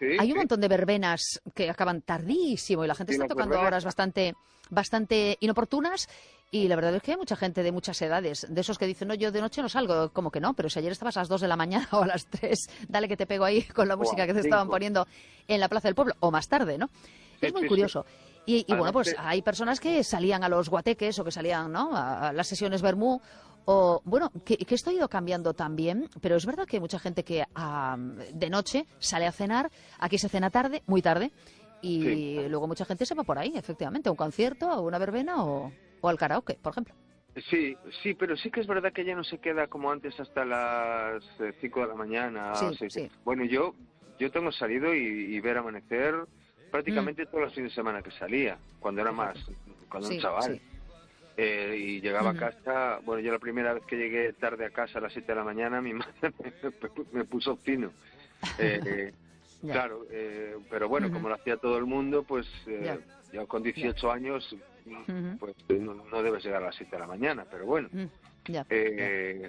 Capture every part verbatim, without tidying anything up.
sí, hay un sí. montón de verbenas que acaban tardísimo y la gente Sí, está las tocando verbenas. horas bastante, bastante inoportunas y la verdad es que hay mucha gente de muchas edades, de esos que dicen, no, yo de noche no salgo, como que no, pero si ayer estabas a las dos de la mañana o a las tres, dale que te pego ahí con la O a música que las te estaban cinco. poniendo en la Plaza del Pueblo, o más tarde, ¿no? Sí, Es muy sí, sí. curioso. Y, y bueno, Además pues que, hay personas que salían a los guateques o que salían, ¿no?, a, a las sesiones Bermú. O, bueno, que, que esto ha ido cambiando también, pero es verdad que hay mucha gente que ah, de noche sale a cenar, aquí se cena tarde, muy tarde, sí. y luego mucha gente se va por ahí, efectivamente, a un concierto, a una verbena o, o al karaoke, por ejemplo. Sí, sí, pero sí que es verdad que ya no se queda como antes hasta las eh, cinco de la mañana. O Sí, seis. sí. Bueno, yo yo tengo salido y, y ver amanecer Mm, prácticamente todos los fines de semana que salía, cuando era más, fíjate. cuando un Sí, chaval. sí. Eh, y llegaba a Ujú. casa, bueno, yo la primera vez que llegué tarde a casa a las siete de la mañana, mi madre me, me puso fino. Eh, Ya. claro, eh, pero bueno, Ujú. como lo hacía todo el mundo, pues Ya, eh, yo con ya. dieciocho años, Ujú. pues no, no debes llegar a las siete de la mañana, pero bueno. Mm, ya, ya. Eh,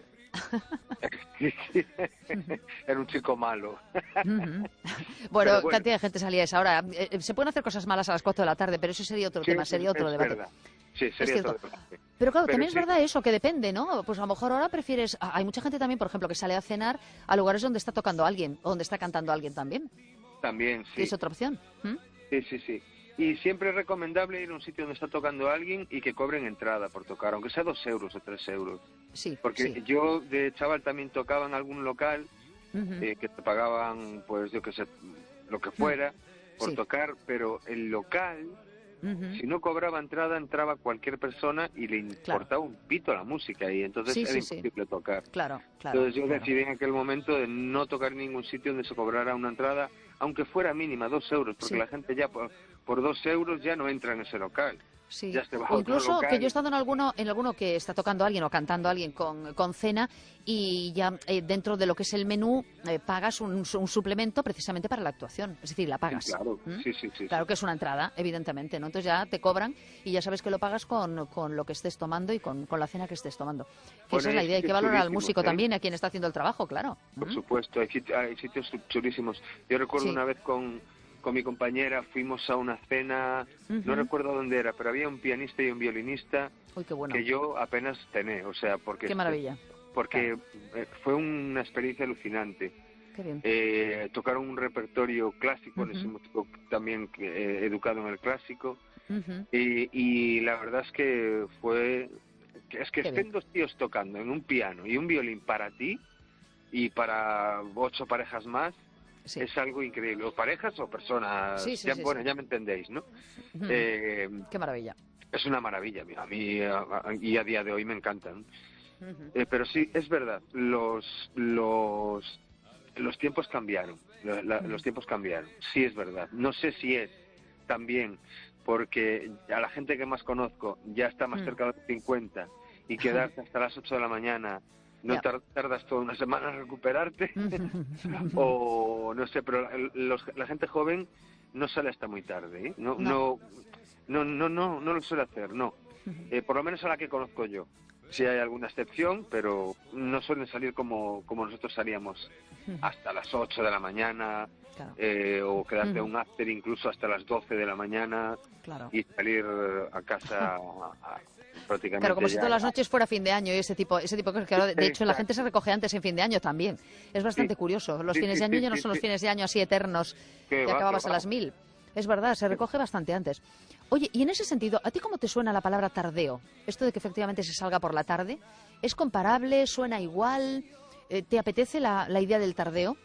era un chico malo. Ujú. Pero Bueno, bueno, cantidad de gente salía a esa hora. Eh, eh, se pueden hacer cosas malas a las cuatro de la tarde, pero eso sería otro sí, tema, es, sería otro es debate. verdad. Sí, Es sería cierto. todo debate. Pero claro, Pero también es sí, verdad eso, que depende, ¿no? Pues a lo mejor ahora prefieres... a- Hay mucha gente también, por ejemplo, que sale a cenar a lugares donde está tocando alguien, o donde está cantando alguien también, también, que sí. es otra opción. ¿Mm? Sí, sí, sí. Y siempre es recomendable ir a un sitio donde está tocando alguien y que cobren entrada por tocar, aunque sea dos euros o tres euros. Sí, sí. Porque yo de chaval también tocaba en algún local Ujú. eh, que te pagaban, pues yo qué sé, lo que Mm. fuera por Sí. tocar, pero el local, Ujú. si no cobraba entrada, entraba cualquier persona y le Claro. importaba un pito la música y entonces Sí, era sí, sí. imposible tocar. Claro, claro, Entonces yo claro. decidí en aquel momento de no tocar en ningún sitio donde se cobrara una entrada, aunque fuera mínima, dos euros, porque Sí. la gente ya por, por dos euros ya no entra en ese local, Sí, ya se va a o otro incluso que yo he local. estado en alguno, en alguno que está tocando alguien o cantando alguien con, con cena y ya eh, dentro de lo que es el menú eh, pagas un, un suplemento precisamente para la actuación, es decir, la Sí, pagas. claro, ¿Mm? sí, sí, sí, sí. Claro que es una entrada, evidentemente, ¿no? Entonces ya te cobran y ya sabes que lo pagas con, con lo que estés tomando y con, con la cena que estés tomando. Que esa Bueno, es la hay idea, hay que sitios valorar al chulísimos, músico ¿eh? también y a quien está haciendo el trabajo, claro. Por ¿Mm? supuesto, hay, sit- hay sitios chulísimos. Yo recuerdo Sí. una vez con, con mi compañera, fuimos a una cena, no Ujú. recuerdo dónde era, pero había un pianista y un violinista Uy, qué bueno, que yo apenas tené, o sea, porque, qué maravilla. Claro, porque eh, fue una experiencia alucinante. qué bien. Eh, tocaron un repertorio clásico, en ese Ujú, músico también eh, educado en el clásico, ujú, y, y la verdad es que fue, que es que qué bien. estén dos tíos tocando en un piano y un violín para ti y para ocho parejas más, Sí, es algo increíble, o parejas o personas, sí, sí, ya, sí, bueno, sí. ya me entendéis, ¿no? Ujú, Eh, qué maravilla. es una maravilla, a mí a- a- y a día de hoy me encantan. Ujú. Eh, pero sí, es verdad, los, los, los tiempos cambiaron, la- la- los Ujú, tiempos cambiaron, sí es verdad. No sé si es también porque a la gente que más conozco ya está más mm. cerca de los cincuenta y quedarte hasta las ocho de la mañana, no Ya. tar- tardas toda una semana en recuperarte, Ujú. o no sé, pero la, los- la gente joven no sale hasta muy tarde, ¿eh? No, No. no, no, no, no, no lo suele hacer, no. Ujú. Eh, por lo menos a la que conozco yo. Sí Sí. hay alguna excepción, pero no suelen salir como, como nosotros salíamos Ujú. hasta las ocho de la mañana, Claro. eh, o quedarte Ujú. un after incluso hasta las doce de la mañana Claro. y salir a casa a- a- Claro, como prácticamente si ya. todas las noches fuera fin de año y ese tipo, ese tipo de cosas. Que ahora, de hecho, la gente se Exacto. recoge antes en fin de año también. Es Sí, bastante curioso. Los sí, fines sí, de año sí, ya no sí, son los sí. fines de año así eternos Que que va, que acababas a va. las mil. Es verdad, se recoge bastante antes. Oye, y en ese sentido, ¿a ti cómo te suena la palabra tardeo? Esto de que efectivamente se salga por la tarde, ¿es comparable? ¿Suena igual? Eh, ¿Te apetece la, la idea del tardeo?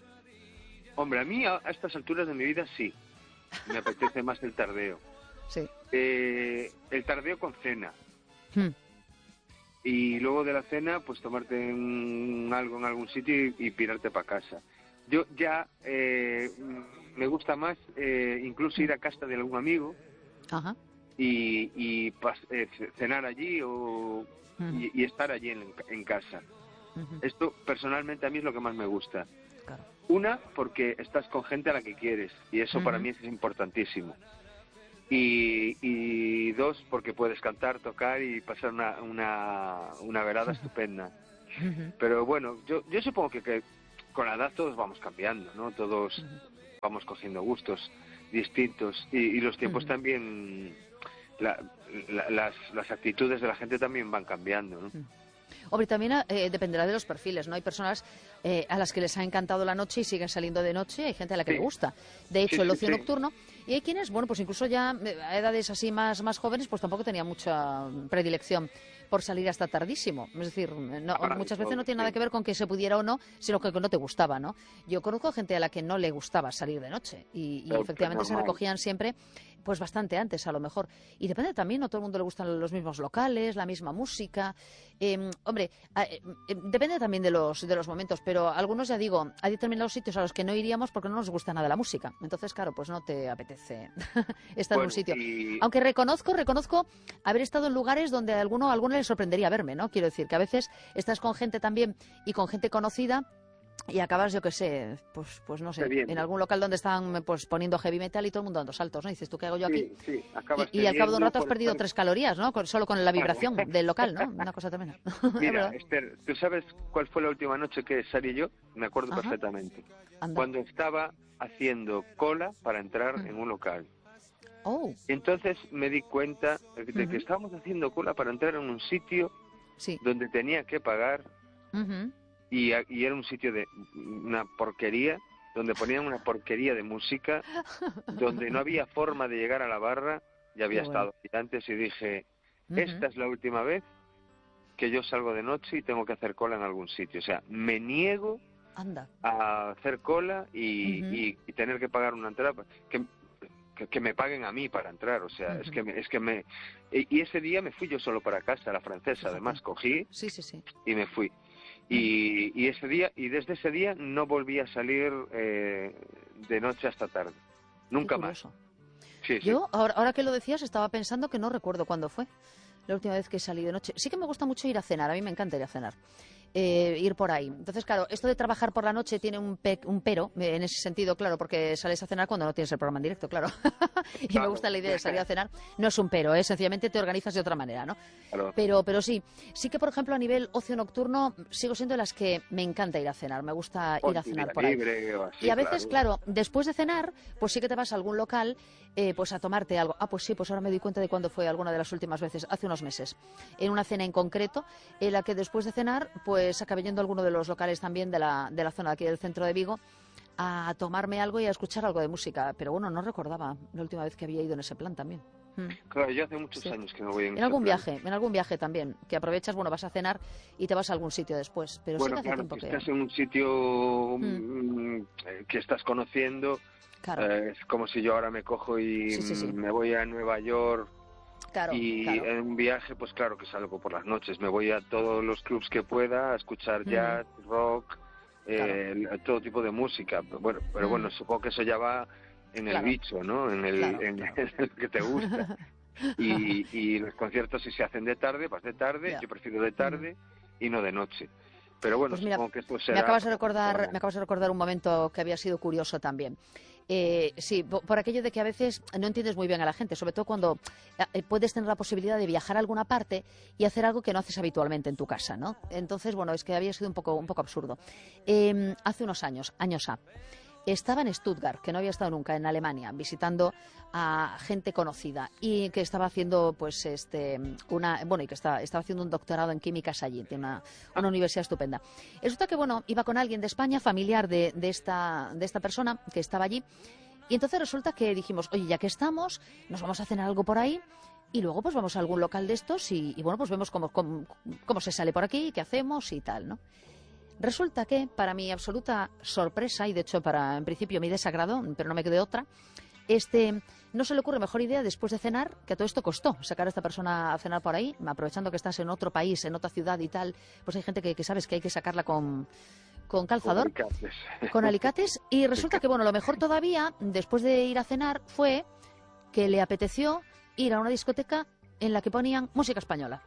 Hombre, a mí a, a estas alturas de mi vida sí, me apetece más el tardeo. Sí. Eh, el tardeo con cena. Hmm. Y luego de la cena, pues tomarte un- algo en algún sitio y, y pirarte para casa. Yo ya eh, mm, me gusta más eh, incluso ir a casa de algún amigo Ajá. y, y pas- eh, ce- cenar allí o, Ujú, y, y estar allí en, en casa. ujú. Esto personalmente a mí es lo que más me gusta. Claro. Una, porque estás con gente a la que quieres y eso para Ujú. mí es importantísimo. Y, y dos, porque puedes cantar, tocar y pasar una, una, una velada estupenda. Ujú. Pero bueno, yo, yo supongo que, que con la edad todos vamos cambiando, ¿no? Todos vamos cogiendo gustos distintos y, y los tiempos Mm. también, la, la, las, las actitudes de la gente también van cambiando, ¿no? Mm. Hombre, también eh, dependerá de los perfiles, ¿no? Hay personas eh, a las que les ha encantado la noche y siguen saliendo de noche, hay gente a la que Sí. le gusta. De hecho, Sí, el sí, ocio sí. nocturno, y hay quienes, bueno, pues incluso ya eh, a edades así más, más jóvenes, pues tampoco tenía mucha predilección por salir hasta tardísimo. Es decir, no, Ah, muchas veces no todo, tiene nada sí. que ver con que se pudiera o no, sino que no te gustaba, ¿no? Yo conozco gente a la que no le gustaba salir de noche y, y Pero, pues, efectivamente se normal. recogían siempre pues bastante antes a lo mejor. Y depende también, no todo el mundo le gustan los mismos locales, la misma música. Eh, hombre, a- eh, eh, depende también de los, de los momentos, pero algunos, ya digo, hay determinados sitios a los que no iríamos porque no nos gusta nada la música. Entonces, claro, pues no te apetece estar en un Bueno, sitio. y Aunque reconozco, reconozco haber estado en lugares donde a alguno, a alguno le sorprendería verme, ¿no? Quiero decir que a veces estás con gente también y con gente conocida y acabas, yo qué sé, pues, pues no sé, en cediendo. algún local donde están pues poniendo heavy metal y todo el mundo dando saltos, ¿no? Y dices, ¿tú qué hago yo aquí? Sí, sí, Y, acabas y al cabo de un cediendo rato has por perdido estar... tres calorías, ¿no? Con- solo con la vibración del local, ¿no? Una cosa tremenda. Es Mira, verdad. Esther, ¿tú sabes cuál fue la última noche que salí yo? Me acuerdo Ajá, perfectamente. anda. Cuando estaba haciendo cola para entrar Mm. en un local. Oh, Entonces me di cuenta de que Ujú. estábamos haciendo cola para entrar en un sitio sí. donde tenía que pagar Ujú. y, a- y era un sitio de una porquería, donde ponían una porquería de música, donde no había forma de llegar a la barra. Ya había Qué bueno. estado ahí antes y dije, Ujú. esta es la última vez que yo salgo de noche y tengo que hacer cola en algún sitio. O sea, me niego Anda. a hacer cola y, Ujú. y- y tener que pagar una entrada que, que, que me paguen a mí para entrar. O sea, es Ujú. que me, es que me y, y ese día me fui yo solo para casa, la francesa. Fíjate. Además cogí Sí, sí, sí. y me fui. Y, y ese día y desde ese día no volví a salir eh, de noche hasta tarde. Qué Nunca más. curioso. Sí, sí. Yo, ahora, ahora que lo decías, estaba pensando que no recuerdo cuándo fue la última vez que salí de noche. Sí que me gusta mucho ir a cenar, a mí me encanta ir a cenar. Eh, ir por ahí. Entonces, claro, esto de trabajar por la noche tiene un, pe un pero, eh, en ese sentido, claro, porque sales a cenar cuando no tienes el programa en directo, claro. y me Claro. gusta la idea de salir a cenar. No es un pero, ¿eh? Sencillamente te organizas de otra manera, ¿no? Claro. Pero, pero sí, sí que, por ejemplo, a nivel ocio nocturno, sigo siendo de las que me encanta ir a cenar, me gusta ir a Por tu cenar día por ahí. libre o así, Y a veces, claro. claro, después de cenar, pues sí que te vas a algún local eh, pues a tomarte algo. Ah, pues sí, pues ahora me doy cuenta de cuándo fue alguna de las últimas veces, hace unos meses. En una cena en concreto, en la que después de cenar, pues acabé yendo a alguno de los locales también de la, de la zona de aquí del centro de Vigo a tomarme algo y a escuchar algo de música. Pero bueno, no recordaba la última vez que había ido en ese plan también. Mm. Claro, yo hace muchos Sí. años que no voy en, En ese algún plan. viaje, en algún viaje también, que aprovechas, bueno, vas a cenar y te vas a algún sitio después. Pero sí Bueno, que hace claro, tiempo que que... estás en un sitio mm, eh, que estás conociendo. Claro, Eh, es como si yo ahora me cojo y Sí, sí, sí. mm, me voy a Nueva York claro, y claro. en un viaje, pues claro que salgo por las noches. Me voy a todos los clubs que pueda a escuchar Ujú. jazz, rock, eh, el- todo tipo de música. Pero bueno, pero bueno, Mm. supongo que eso ya va en el Claro. bicho, ¿no? En el, Claro, en, claro. en lo que te gusta. Y, y los conciertos, si se hacen de tarde, vas de tarde. Ya. Yo prefiero de tarde y no de noche. Pero bueno, Pues mira, supongo que esto Me será... acabas de por la recordar, mañana. me acabas de recordar un momento que había sido curioso también. Eh, sí, po- por aquello de que a veces no entiendes muy bien a la gente, sobre todo cuando eh, puedes tener la posibilidad de viajar a alguna parte y hacer algo que no haces habitualmente en tu casa, ¿no? Entonces, bueno, es que había sido un poco, un poco absurdo. Eh, hace unos años, años A, estaba en Stuttgart, que no había estado nunca, en Alemania, visitando a gente conocida y que estaba haciendo, pues, este, una, bueno, y que está, estaba haciendo un doctorado en químicas allí, tiene una, una universidad estupenda. Resulta que, bueno, iba con alguien de España, familiar de, de esta, de esta persona que estaba allí, y entonces resulta que dijimos, oye, ya que estamos, nos vamos a cenar algo por ahí. Y luego pues vamos a algún local de estos y, y bueno, pues vemos cómo, cómo, cómo se sale por aquí, qué hacemos y tal, ¿no? Resulta que, para mi absoluta sorpresa, y de hecho para, en principio, mi desagrado, pero no me quedé otra, este, no se le ocurre mejor idea después de cenar, que a todo esto costó sacar a esta persona a cenar por ahí, aprovechando que estás en otro país, en otra ciudad y tal, pues hay gente que, que sabes que hay que sacarla con, con calzador, Con alicates. con alicates, y resulta que, bueno, lo mejor todavía, después de ir a cenar, fue que le apeteció ir a una discoteca en la que ponían música española.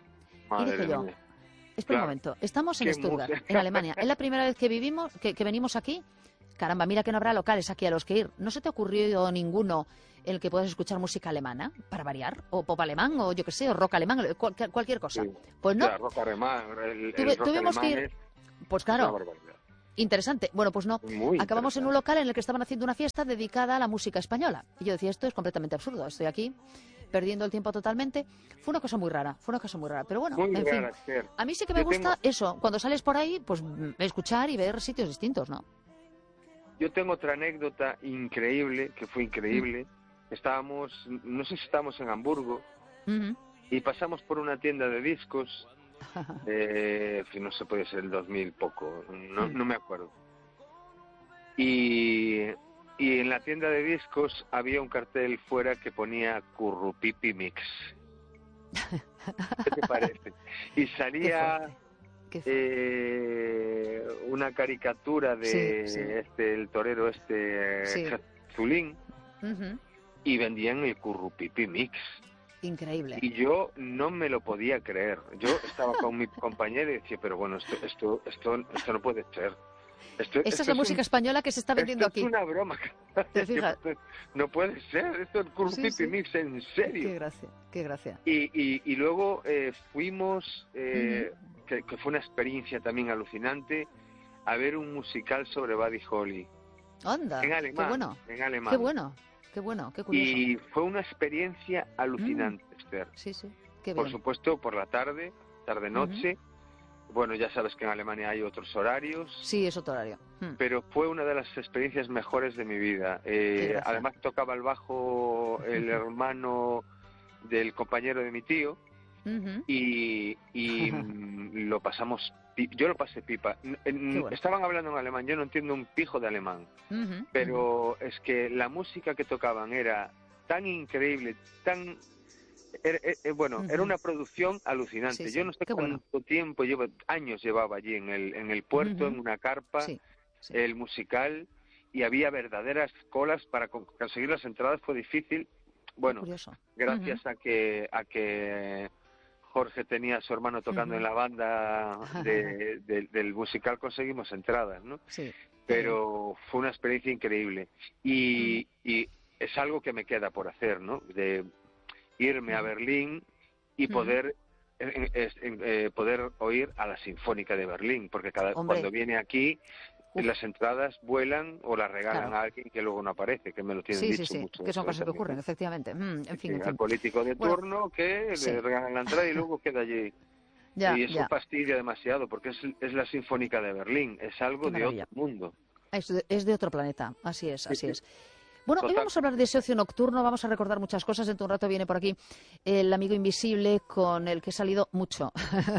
Y dije Madre yo, mía. espera Claro. un momento, estamos en Qué Stuttgart, música. en Alemania. Es la primera vez que vivimos, que, que venimos aquí. Caramba, mira que no habrá locales aquí a los que ir. ¿No se te ocurrió ninguno en el que puedas escuchar música alemana, para variar? O pop alemán, o yo qué sé, o rock alemán, cual- cualquier cosa. Sí. Pues no, Ya, rock alemán, el, el Tuve- rock tuvimos que alemán ir- es pues una claro, barbaridad. Interesante. Bueno, pues no. Muy Acabamos en un local en el que estaban haciendo una fiesta dedicada a la música española. Y yo decía, esto es completamente absurdo. Estoy aquí perdiendo el tiempo totalmente. Fue una cosa muy rara, fue una cosa muy rara. Pero bueno, muy en rara, fin. Esther. A mí sí que me Yo gusta tengo... eso. Cuando sales por ahí, pues escuchar y ver sitios distintos, ¿no? Yo tengo otra anécdota increíble, que fue increíble. Mm. Estábamos, no sé si estábamos en Hamburgo, uh-huh. y pasamos por una tienda de discos, eh, no sé, puede ser el dos mil poco, no, no me acuerdo. Y, y en la tienda de discos había un cartel fuera que ponía Currupipi Mix. ¿Qué te parece? Y salía eh, una caricatura de sí, sí. este el torero este sí. Zulín, uh-huh. y vendían el Currupipi Mix. Increíble. Y yo no me lo podía creer. Yo estaba con mi compañero y decía, pero bueno, esto esto esto, esto no puede ser. Esto, Esa esto es la es música un, española que se está vendiendo esto aquí. Es una broma. ¿Te fijas? No puede ser, esto es Currupipi sí, sí. Mix, en serio. Qué gracia, qué gracia. Y, y, y luego eh, fuimos, eh, uh-huh. que, que fue una experiencia también alucinante, a ver un musical sobre Buddy Holly. Anda, en alemán, qué bueno. En alemán. Qué bueno, qué bueno, qué curioso. Y fue una experiencia alucinante, mm. Esther. Sí, sí, qué bien. Por supuesto, por la tarde, tarde-noche. Uh-huh. Bueno, ya sabes que en Alemania hay otros horarios. Sí, es otro horario. Hmm. Pero fue una de las experiencias mejores de mi vida. Eh, además tocaba el bajo el hermano del compañero de mi tío. Uh-huh. Y, y lo pasamos, yo lo pasé pipa. Bueno. Estaban hablando en alemán, yo no entiendo un pijo de alemán. Uh-huh. Pero uh-huh. es que la música que tocaban era tan increíble, tan... Era, era, bueno, uh-huh. era una producción alucinante. Sí, sí. Yo no sé Qué cuánto bueno. tiempo, llevo, años llevaba allí en el, en el puerto, uh-huh. en una carpa, sí, sí. el musical, y había verdaderas colas para conseguir las entradas, fue difícil. Bueno, gracias uh-huh. a que a que Jorge tenía a su hermano tocando uh-huh. en la banda de, de, del musical, conseguimos entradas, ¿no? Sí. Pero fue una experiencia increíble. Y, uh-huh. y es algo que me queda por hacer, ¿no? De irme a Berlín y poder uh-huh. eh, eh, eh, poder oír a la Sinfónica de Berlín, porque cada Hombre. cuando viene aquí Uf. las entradas vuelan o las regalan claro. a alguien que luego no aparece, que me lo tienen sí, dicho sí, sí. mucho. Que son cosas que ocurren, efectivamente. Mm, en fin, sí, en fin. Al político de bueno, turno que sí. le regalan la entrada y luego queda allí. Ya, y eso ya. fastidia demasiado, porque es, es la Sinfónica de Berlín, es algo de otro mundo. Es de, es de otro planeta, así es, así sí, sí. es. Bueno, Total. Hoy vamos a hablar de ese ocio nocturno, vamos a recordar muchas cosas. Dentro de un rato viene por aquí el amigo invisible con el que he salido mucho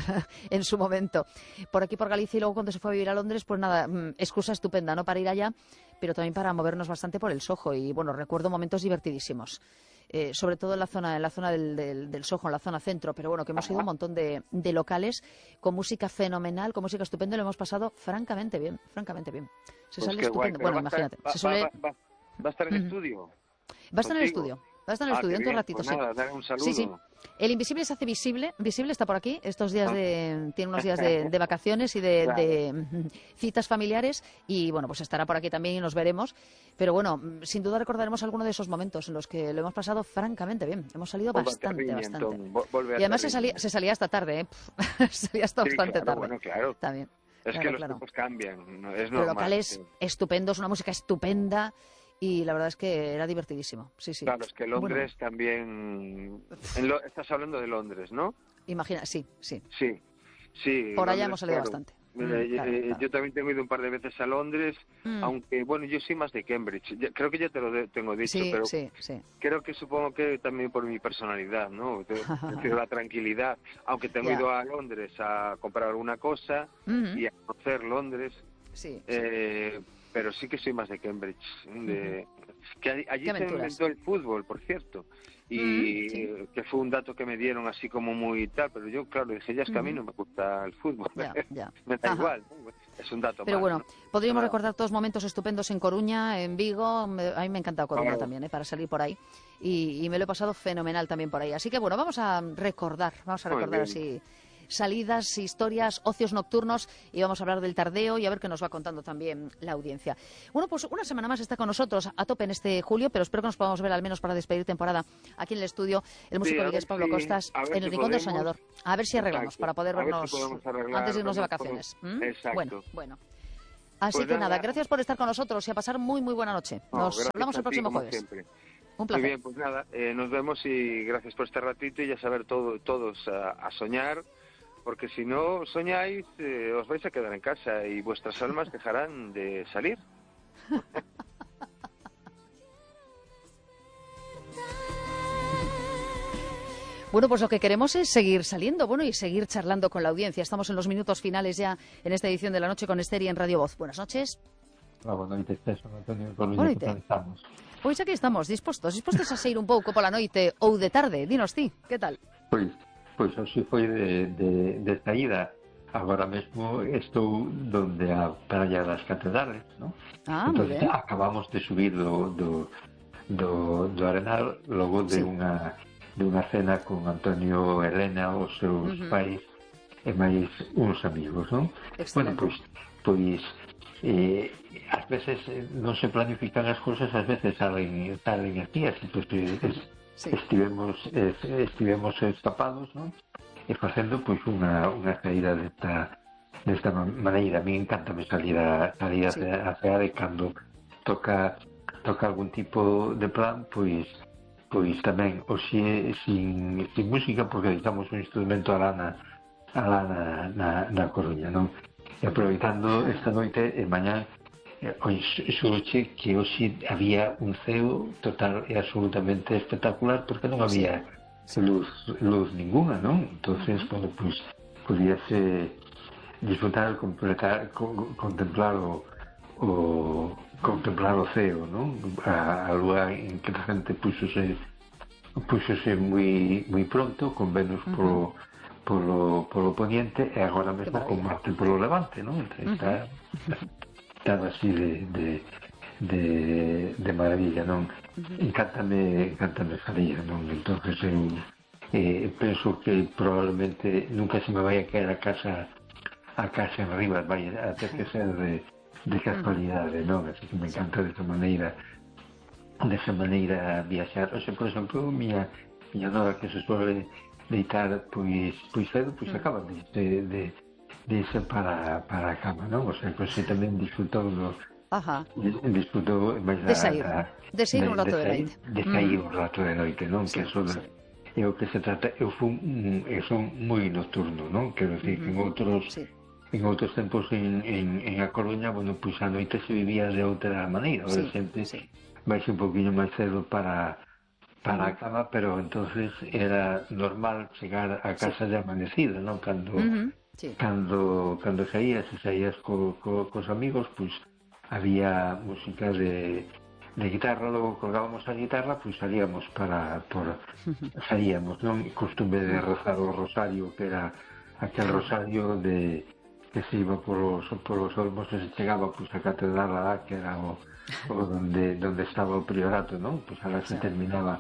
en su momento. Por aquí, por Galicia, y luego cuando se fue a vivir a Londres, pues nada, excusa estupenda, ¿no? Para ir allá, pero también para movernos bastante por el Soho. Y bueno, recuerdo momentos divertidísimos. Eh, sobre todo en la zona en la zona del, del, del Soho, en la zona centro, pero bueno, que hemos ido a un montón de, de locales con música fenomenal, con música estupenda, y lo hemos pasado francamente bien, francamente bien. Se pues sale estupendo. Guay, bueno, imagínate. Va, se suele... va, va, ¿Va a estar en el uh-huh. estudio? Va a estar en el estudio. Va a estar en el ah, estudio, en todo ratito, pues sí. Nada, dale un saludo. Sí, sí. El invisible se hace visible. Visible está por aquí. Estos días de... Tiene unos días de, de vacaciones y de, claro. de citas familiares. Y bueno, pues estará por aquí también y nos veremos. Pero bueno, sin duda recordaremos alguno de esos momentos en los que lo hemos pasado francamente bien. Hemos salido Volva bastante, riña, bastante. Entonces, y además se salía, se salía hasta tarde, ¿eh? salía hasta sí, bastante claro, tarde. Bueno, claro. También. Es claro, que los claro. tiempos cambian. No, es Pero normal. locales Sí. estupendos, una música estupenda. Y la verdad es que era divertidísimo. Sí, sí. Claro, es que Londres bueno. también... En lo... Estás hablando de Londres, ¿no? Imagina, sí, sí. Sí, sí. Por allá Londres, hemos salido claro. bastante. Mm, claro, eh, claro. Yo también tengo ido un par de veces a Londres, mm. aunque, bueno, yo soy más de Cambridge. Creo que ya te lo de, tengo dicho, sí, pero sí, sí. creo que supongo que también por mi personalidad, ¿no? Prefiero la tranquilidad. Aunque tengo ya. ido a Londres a comprar alguna cosa mm-hmm. y a conocer Londres, sí, eh, sí. pero sí que soy más de Cambridge. De, mm-hmm. Que allí se inventó el fútbol, por cierto. Y mm, sí. que fue un dato que me dieron así como muy tal, pero yo claro dije, ya es que a mí no me gusta el fútbol, ya, ya. me da Ajá. igual, es un dato pero más, bueno, ¿no? podríamos Nada. recordar todos momentos estupendos en Coruña, en Vigo, a mí me ha encantado Coruña claro. también, ¿eh? Para salir por ahí, y, y me lo he pasado fenomenal también por ahí, así que bueno, vamos a recordar, vamos a recordar así salidas, historias, ocios nocturnos, y vamos a hablar del tardeo y a ver qué nos va contando también la audiencia. Bueno, pues una semana más está con nosotros a tope en este julio, pero espero que nos podamos ver al menos para despedir temporada aquí en el estudio, el músico sí, vigués Pablo si, Costas en el si Rincón del Soñador. A ver si arreglamos Exacto. para poder vernos si arreglar, antes de irnos de vacaciones. ¿Mm? Exacto. Bueno, bueno. Así Pues que nada. nada, gracias por estar con nosotros y a pasar muy, muy buena noche. No, Nos gracias hablamos a el ti, próximo como jueves. siempre. Un Muy placer. bien, pues nada, eh, nos vemos y gracias por este ratito y ya saber todo, todos a, a soñar, porque si no soñáis, eh, os vais a quedar en casa y vuestras almas dejarán de salir. Bueno, pues lo que queremos es seguir saliendo, bueno, y seguir charlando con la audiencia. Estamos en los minutos finales ya en esta edición de La Noche con Ester y en Radio Voz. Buenas noches. Ah, boa noite, César, Antonio, por Boa que noite. tal estamos? Pois aquí estamos, dispostos, dispostos a sair un pouco pola noite ou de tarde. Dinos ti, que tal? Pois, pois hoxe foi de, de, de saída. Agora mesmo estou donde a Praia das Catedrales, ¿no? Ah, moi Entonces ben. acabamos de subir do, do, do, do Arenal logo de Sí. unha de unha cena con Antonio e Elena, os seus Ujú. pais e máis uns amigos, non? Bueno, Excelente. pois, pois eh, ás veces eh, non se planifican as cousas, ás veces salen, salen aquí, así pues, eh, es, Sí. estivemos eh, estivemos escapados, non? E facendo pois unha, unha saída desta desta maneira. A mí encanta me salir a salir a, Sí. a cear e cando toca toca algún tipo de plan, pois pois tamén hoxe sin, sin música, porque editamos un instrumento alá na, alá na, na, na Coruña, non? E aproveitando esta noite e mañá eh, xuxe que hoxe había un ceo total e absolutamente espectacular, porque non había Sí. luz, luz ninguna, non? Entonces, Uh-huh. bueno, pues podíase disfrutar, completar, co contemplar o, o contemplar o ceo, non? A, a lúa en que a xente puxose puxose moi moi pronto, con Venus Uh-huh. polo polo polo poniente e agora mesmo con maravilla. Marte polo levante, non? Está está así de de de, de maravilla, non? Uh-huh. Encántame, encántame salir, non? Entonces eu eh, penso que probablemente nunca se me vai a caer a casa a casa en Rivas, vai a ter que ser de, de casualidade, non? Así que me encanta desa maneira desa maneira viaxar. Oxe, por exemplo, miña, miña nora que se suele deitar pois, pois cedo, pois acaba de, de, de, de irse para, para a cama, non? O sea, pois tamén disfrutou do Ajá. disfrutou máis De sair, de sair un rato de sair, noite. de sair un rato de noite, non? Sí, Que eso sí. é o que se trata. Eu fui un, eu son moi nocturno, non? Quero dicir que en outros Sí. en outros tempos en, en, en A Coruña, bueno, pois a noite se vivía de outra maneira, Sí, a xente sí. vais un poquinho máis cedo para para a cama, pero entonces era normal chegar a casa de amanecido, non? Cando Uh-huh. Sí. cando cando saías e saías co, co, cos amigos, pois había música de, de guitarra, logo colgábamos a guitarra, pois salíamos para por salíamos, non? Costume de rezar o rosario, que era aquel rosario de que se iba polos polos olmos e se chegaba pois a catedral lá, que era o, o donde donde estaba o priorato, non? Pois agora se terminaba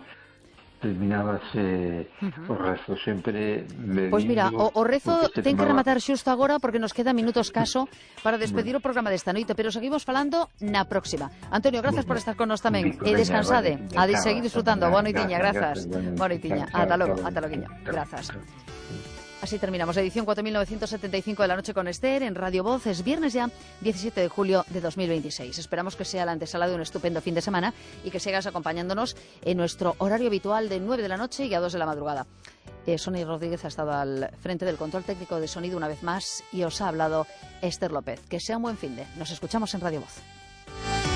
terminábase o rezo sempre medindo. Pois mira, o, o rezo que se ten que tomaba. rematar xusto agora porque nos queda minutos caso para despedir o programa desta noite, pero seguimos falando na próxima. Antonio, gracias por estar con nos tamén. Rico, E veña, descansade. vale, A de chao, seguir chao, disfrutando. Boa noitiña, gracias, grazas. gracias, Boa noitiña. chao, Ata logo, chao, ata loguiño. chao. Grazas. Así terminamos edición cuatro mil novecientos setenta y cinco de La Noche con Ester en Radio Voz. Es viernes ya, diecisiete de julio de dos mil veintiséis. Esperamos que sea la antesala de un estupendo fin de semana y que sigas acompañándonos en nuestro horario habitual de nueve de la noche y a dos de la madrugada. Eh, Sonia Rodríguez ha estado al frente del control técnico de sonido una vez más y os ha hablado Ester López. Que sea un buen fin de. Nos escuchamos en Radio Voz.